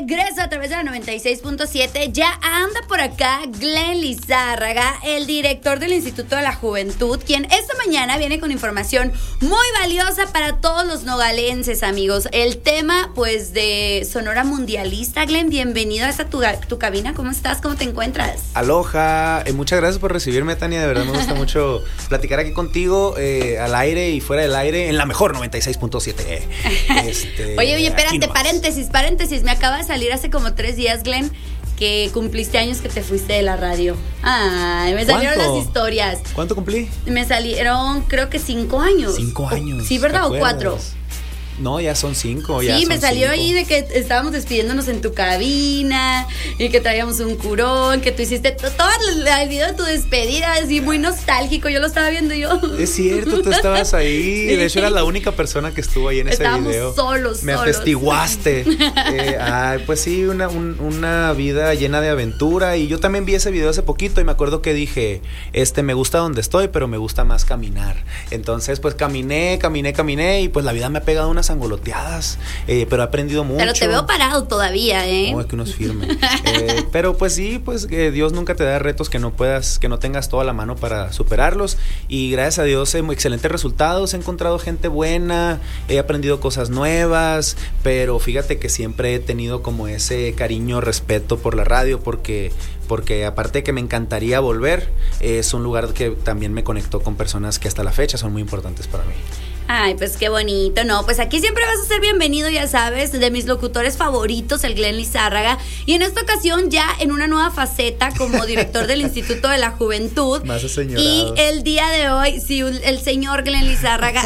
regreso a través de la 96.7. Ya anda por acá Glenn Lizárraga, el director del Instituto de la Juventud, quien esta mañana viene con información muy valiosa para todos los nogalenses, amigos. El tema, pues, de Sonora Mundialista. Glenn, bienvenido a esta tu cabina. ¿Cómo estás? ¿Cómo te encuentras? Aloha, muchas gracias por recibirme, Tania. De verdad me gusta mucho platicar aquí contigo, al aire y fuera del aire, en la mejor 96.7. Oye, espérate, paréntesis. Me acaba de salir hace como 3 días, Glenn, que cumpliste años que te fuiste de la radio. Ay, me salieron las historias. ¿Cuánto cumplí? Me salieron, creo que 5 años. 5 años. Sí, ¿verdad? ¿O 4? No, ya son 5. Sí, me salió 5. Ahí de que estábamos despidiéndonos en tu cabina y que traíamos un curón, que tú hiciste todo el video de tu despedida, así muy nostálgico. Yo lo estaba viendo yo. Es cierto, tú estabas ahí. De hecho, eras la única persona que estuvo ahí en ese video. Estábamos solos. Me atestiguaste. Pues sí, una vida llena de aventura. Y yo también vi ese video hace poquito y me acuerdo que dije, me gusta donde estoy, pero me gusta más caminar. Entonces, pues caminé y pues la vida me ha pegado unas angoloteadas, pero he aprendido mucho. Pero te veo parado todavía, ¿eh? No, es que uno es firme. Pero pues sí, pues Dios nunca te da retos que no tengas toda la mano para superarlos. Y gracias a Dios, excelentes resultados. He encontrado gente buena, he aprendido cosas nuevas, pero fíjate que siempre he tenido como ese cariño, respeto por la radio, porque aparte de que me encantaría volver, es un lugar que también me conectó con personas que hasta la fecha son muy importantes para mí. Ay, pues qué bonito, ¿no? Pues aquí siempre vas a ser bienvenido, ya sabes, de mis locutores favoritos, el Glenn Lizárraga. Y en esta ocasión ya en una nueva faceta como director del Instituto de la Juventud. Más aseñorado. Y el día de hoy, si el señor Glenn Lizárraga,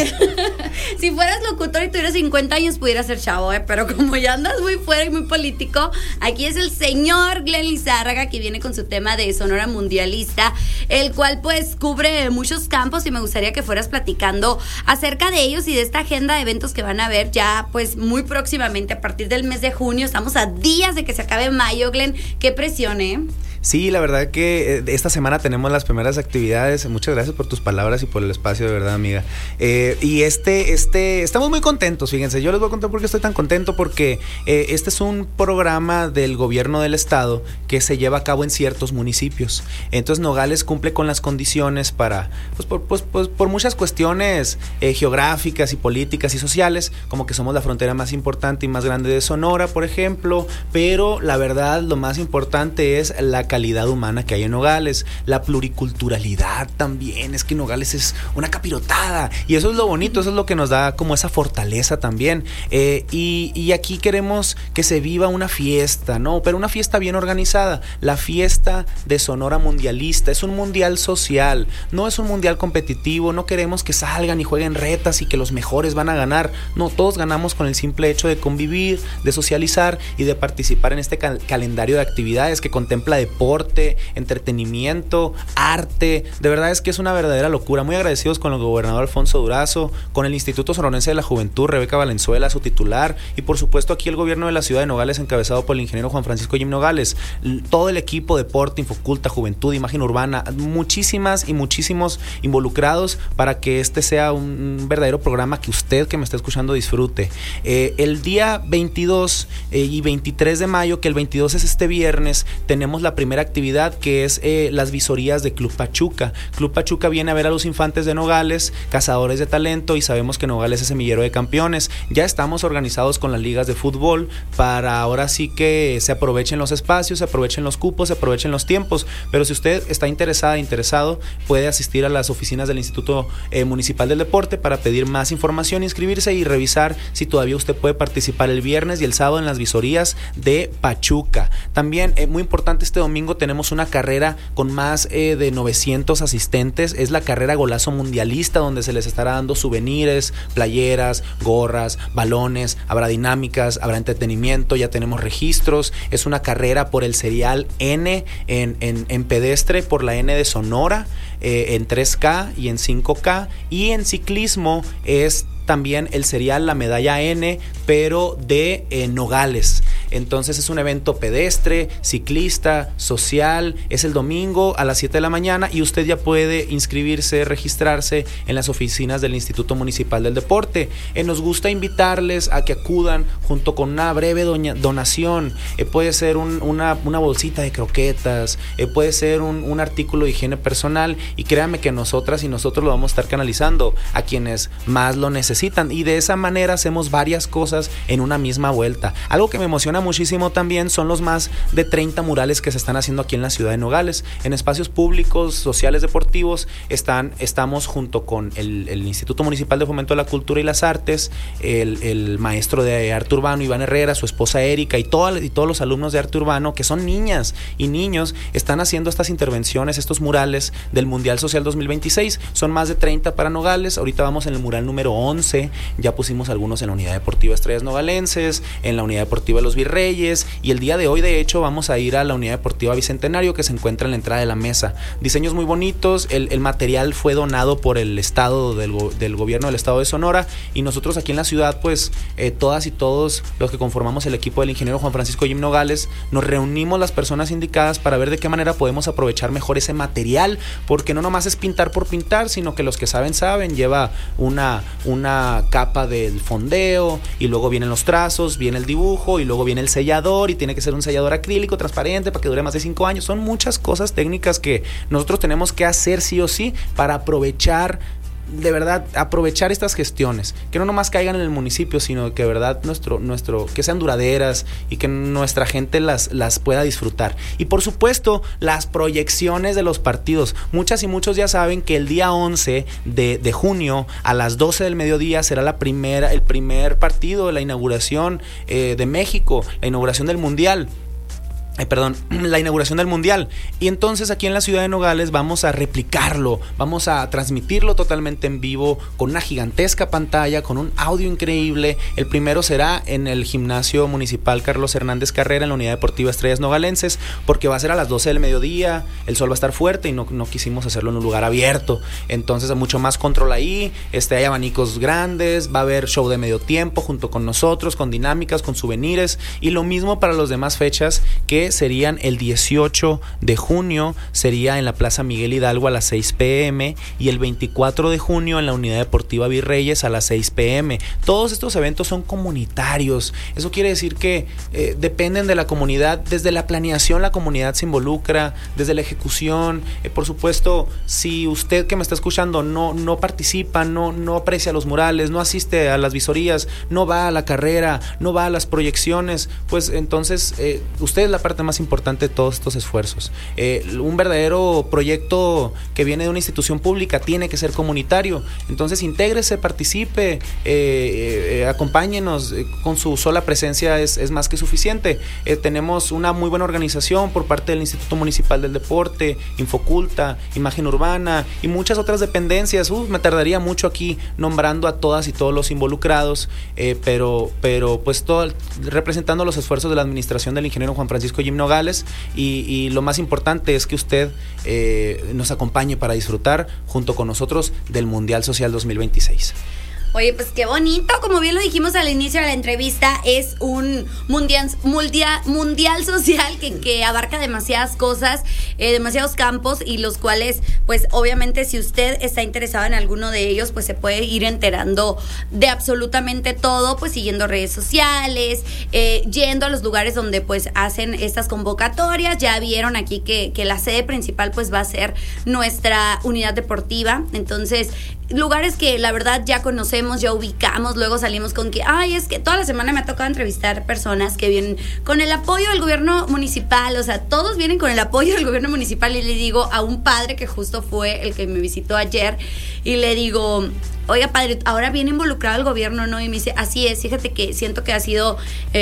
si fueras locutor y tuvieras 50 años, pudieras ser chavo, pero como ya andas muy fuera y muy político, aquí es el señor Glenn Lizárraga que viene con su tema de Sonora Mundialista, el cual pues cubre muchos campos y me gustaría que fueras platicando acerca de ellos y de esta agenda de eventos que van a ver ya pues muy próximamente a partir del mes de junio. Estamos a días de que se acabe mayo, Glenn. Qué presión, ¿eh? Sí, la verdad que esta semana tenemos las primeras actividades. Muchas gracias por tus palabras y por el espacio, de verdad, amiga. Y estamos muy contentos, fíjense. Yo les voy a contar por qué estoy tan contento, porque este es un programa del gobierno del estado que se lleva a cabo en ciertos municipios. Entonces Nogales cumple con las condiciones para, por muchas cuestiones geográficas y políticas y sociales, como que somos la frontera más importante y más grande de Sonora, por ejemplo, pero la verdad lo más importante es la calidad humana que hay en Nogales, la pluriculturalidad también. Es que Nogales es una capirotada y eso es lo bonito, eso es lo que nos da como esa fortaleza también. Y aquí queremos que se viva una fiesta, ¿no? Pero una fiesta bien organizada, la fiesta de Sonora Mundialista. Es un mundial social, no es un mundial competitivo. No queremos que salgan y jueguen retas y que los mejores van a ganar. No, todos ganamos con el simple hecho de convivir, de socializar y de participar en este calendario de actividades que contempla deporte, entretenimiento, arte. De verdad es que es una verdadera locura. Muy agradecidos con el gobernador Alfonso Durazo, con el Instituto Sonorense de la Juventud, Rebeca Valenzuela, su titular, y por supuesto aquí el gobierno de la ciudad de Nogales, encabezado por el ingeniero Juan Francisco Jim Nogales, todo el equipo, deporte, Infoculta, Juventud, Imagen Urbana, muchísimas y muchísimos involucrados para que este sea un verdadero programa que usted que me está escuchando disfrute. El día 22 y 23 de mayo, que el 22 es este viernes, tenemos la primera actividad, que es las visorías de Club Pachuca. Club Pachuca viene a ver a los infantes de Nogales, cazadores de talento, y sabemos que Nogales es semillero de campeones. Ya estamos organizados con las ligas de fútbol para ahora sí que se aprovechen los espacios, se aprovechen los cupos, se aprovechen los tiempos. Pero si usted está interesado, puede asistir a las oficinas del Instituto Municipal del Deporte para pedir más información, inscribirse y revisar si todavía usted puede participar el viernes y el sábado en las visorías de Pachuca. También, muy importante, este domingo tenemos una carrera con más de 900 asistentes. Es la carrera Golazo Mundialista, donde se les estará dando souvenirs, playeras, gorras, balones, habrá dinámicas, habrá entretenimiento, ya tenemos registros. Es una carrera por el serial N en pedestre, por la N de Sonora, en 3K y en 5K, y en ciclismo es también el serial, la medalla N, pero de Nogales. Entonces es un evento pedestre, ciclista, social. Es el domingo a las 7 de la mañana y usted ya puede inscribirse, registrarse en las oficinas del Instituto Municipal del Deporte. Nos gusta invitarles a que acudan junto con una breve donación. Puede ser una bolsita de croquetas, puede ser un artículo de higiene personal, y créanme que nosotras y nosotros lo vamos a estar canalizando a quienes más lo necesitan, y de esa manera hacemos varias cosas en una misma vuelta. Algo que me emociona muchísimo también son los más de 30 murales que se están haciendo aquí en la ciudad de Nogales, en espacios públicos, sociales, deportivos. Estamos junto con el Instituto Municipal de Fomento de la Cultura y las Artes, el maestro de arte urbano Iván Herrera, su esposa Erika y todos los alumnos de arte urbano, que son niñas y niños, están haciendo estas intervenciones, estos murales del Mundial Social 2026. Son más de 30 para Nogales. Ahorita vamos en el mural número 11, ya pusimos algunos en la Unidad Deportiva Estrellas Nogalenses, en la Unidad Deportiva Los Virreyes, y el día de hoy de hecho vamos a ir a la Unidad Deportiva Bicentenario, que se encuentra en la entrada de la mesa. Diseños muy bonitos. El material fue donado por el estado del gobierno del estado de Sonora, y nosotros aquí en la ciudad, pues todas y todos los que conformamos el equipo del ingeniero Juan Francisco Jim Nogales, nos reunimos las personas indicadas para ver de qué manera podemos aprovechar mejor ese material, porque no nomás es pintar por pintar, sino que los que saben, lleva una capa del fondeo, y luego vienen los trazos, viene el dibujo, y luego viene el sellador, y tiene que ser un sellador acrílico transparente para que dure más de 5 años. Son muchas cosas técnicas que nosotros tenemos que hacer sí o sí para aprovechar, de verdad, aprovechar estas gestiones, que no nomás caigan en el municipio, sino que de verdad que sean duraderas y que nuestra gente las pueda disfrutar. Y por supuesto, las proyecciones de los partidos. Muchas y muchos ya saben que el día 11 de junio a las 12 del mediodía será el primer partido de la inauguración de México, la inauguración del Mundial. La inauguración del Mundial. Y entonces aquí en la ciudad de Nogales vamos a replicarlo, vamos a transmitirlo totalmente en vivo, con una gigantesca pantalla, con un audio increíble. El primero será en el Gimnasio Municipal Carlos Hernández Carrera, en la Unidad Deportiva Estrellas Nogalenses, porque va a ser a las 12 del mediodía, el sol va a estar fuerte y no quisimos hacerlo en un lugar abierto. Entonces mucho más control ahí, hay abanicos grandes, va a haber show de medio tiempo junto con nosotros, con dinámicas, con souvenirs, y lo mismo para las demás fechas, que serían el 18 de junio, sería en la Plaza Miguel Hidalgo a las 6 p.m. y el 24 de junio en la Unidad Deportiva Virreyes a las 6 p.m. Todos estos eventos son comunitarios. Eso quiere decir que dependen de la comunidad. Desde la planeación la comunidad se involucra, desde la ejecución. Por supuesto, si usted que me está escuchando no participa, no aprecia los murales, no asiste a las visorías, no va a la carrera, no va a las proyecciones, pues entonces usted es la parte más importante de todos estos esfuerzos. Un verdadero proyecto que viene de una institución pública tiene que ser comunitario. Entonces intégrese, participe, acompáñenos. Con su sola presencia es más que suficiente. Tenemos una muy buena organización por parte del Instituto Municipal del Deporte, Infoculta, Imagen Urbana y muchas otras dependencias. Me tardaría mucho aquí nombrando a todas y todos los involucrados, pero pues representando los esfuerzos de la administración del ingeniero Juan Francisco Jim Nogales, y lo más importante es que usted nos acompañe para disfrutar junto con nosotros del Mundial Social 2026. Oye, pues qué bonito, como bien lo dijimos al inicio de la entrevista, es un mundial social que abarca demasiadas cosas, demasiados campos, y los cuales, pues obviamente si usted está interesado en alguno de ellos, pues se puede ir enterando de absolutamente todo, pues siguiendo redes sociales, yendo a los lugares donde pues hacen estas convocatorias. Ya vieron aquí que la sede principal pues va a ser nuestra unidad deportiva, entonces lugares que la verdad ya conocemos, ya ubicamos. Luego salimos con que, es que toda la semana me ha tocado entrevistar personas que vienen con el apoyo del gobierno municipal, o sea, todos vienen con el apoyo del gobierno municipal. Y le digo a un padre que justo fue el que me visitó ayer, y le digo, oiga padre, ahora viene involucrado el gobierno, ¿no? Y me dice, así es, fíjate que siento que ha sido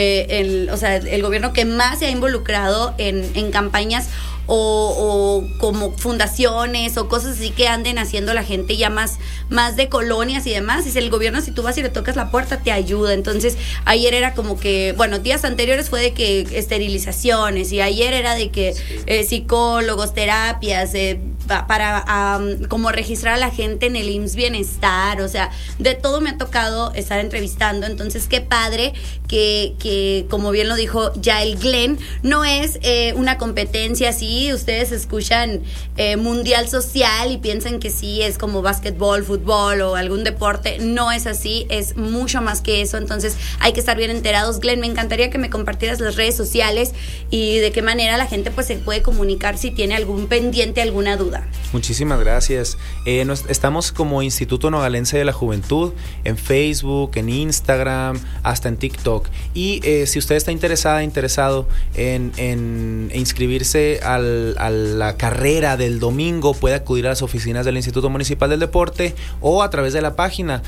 el gobierno que más se ha involucrado en campañas o como fundaciones o cosas así que anden haciendo la gente ya más de colonias y demás. Dice, el gobierno, si tú vas y le tocas la puerta, te ayuda. Entonces ayer era como que, días anteriores fue de que esterilizaciones, y ayer era de que psicólogos, terapias, para como registrar a la gente en el IMSS Bienestar, o sea, de todo me ha tocado estar entrevistando. Entonces, qué padre que como bien lo dijo ya el Glenn, no es una competencia así. Ustedes escuchan Mundial Social y piensan que sí es como básquetbol, fútbol o algún deporte. No es así, es mucho más que eso. Entonces hay que estar bien enterados. Glenn, me encantaría que me compartieras las redes sociales y de qué manera la gente pues se puede comunicar si tiene algún pendiente, alguna duda. Muchísimas gracias. Estamos como Instituto Nogalense de la Juventud en Facebook, en Instagram, hasta en TikTok. Y si usted está interesado en inscribirse a la carrera del domingo, puede acudir a las oficinas del Instituto Municipal del Deporte o a través de la página.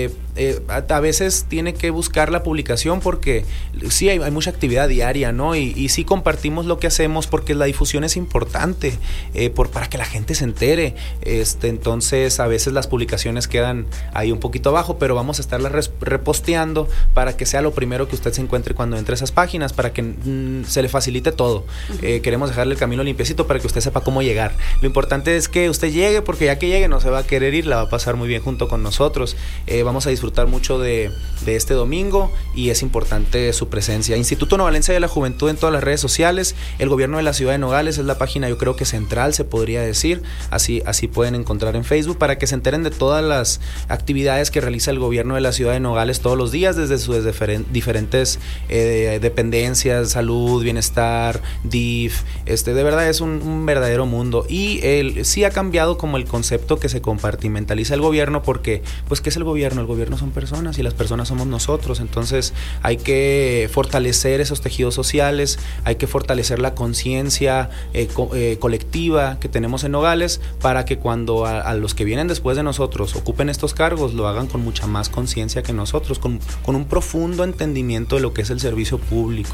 A veces tiene que buscar la publicación porque sí hay mucha actividad diaria, ¿no? Y sí compartimos lo que hacemos porque la difusión es importante para que la gente se entere. Entonces a veces las publicaciones quedan ahí un poquito abajo, pero vamos a estarlas reposteando para que sea lo primero que usted se encuentre cuando entre a esas páginas, para que se le facilite todo. Queremos dejarle el camino limpiecito para que usted sepa cómo llegar. Lo importante es que usted llegue, porque ya que llegue no se va a querer ir, la va a pasar muy bien junto con nosotros. Vamos a disfrutar mucho de este domingo y es importante su presencia. Instituto Nogalense de la Juventud en todas las redes sociales. El gobierno de la ciudad de Nogales es la página, yo creo que central, se podría decir. Así pueden encontrar en Facebook para que se enteren de todas las actividades que realiza el gobierno de la ciudad de Nogales todos los días desde sus diferentes dependencias, salud, bienestar, DIF. De verdad es un verdadero mundo. Y sí ha cambiado como el concepto que se compartimentaliza el gobierno, porque pues ¿qué es el gobierno? El gobierno son personas y las personas somos nosotros. Entonces hay que fortalecer esos tejidos sociales, hay que fortalecer la conciencia colectiva que tenemos en Nogales, para que cuando a los que vienen después de nosotros ocupen estos cargos, lo hagan con mucha más conciencia que nosotros, con un profundo entendimiento de lo que es el servicio público.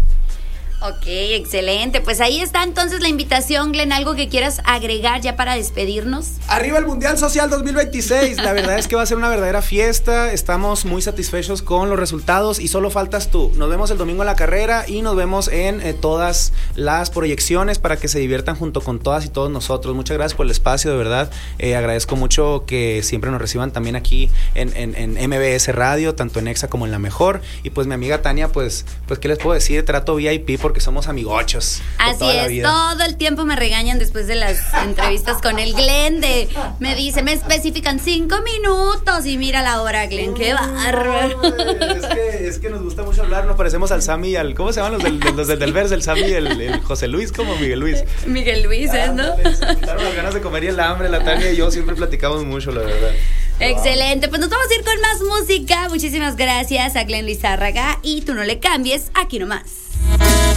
Ok, excelente. Pues ahí está entonces la invitación, Glenn. ¿Algo que quieras agregar ya para despedirnos? ¡Arriba el Mundial Social 2026! La verdad es que va a ser una verdadera fiesta. Estamos muy satisfechos con los resultados y solo faltas tú. Nos vemos el domingo en la carrera y nos vemos en todas las proyecciones para que se diviertan junto con todas y todos nosotros. Muchas gracias por el espacio, de verdad. Agradezco mucho que siempre nos reciban también aquí en MBS Radio, tanto en Exa como en La Mejor. Y pues mi amiga Tania, pues ¿qué les puedo decir? Trato VIP porque somos amigochos. Así es, todo el tiempo me regañan después de las entrevistas con el Glenn. Me especifican 5 minutos y mira la hora, Glenn, qué bárbaro. Es que nos gusta mucho hablar, nos parecemos al Sammy y al, ¿cómo se llaman los del Verse? El Sammy y el José Luis, como Miguel Luis. Miguel Luis, ¿no? Claro, las ganas de comer y el hambre, la Tania y yo siempre platicamos mucho, la verdad. Excelente, pues nos vamos a ir con más música. Muchísimas gracias a Glenn Lizárraga y tú no le cambies, aquí nomás.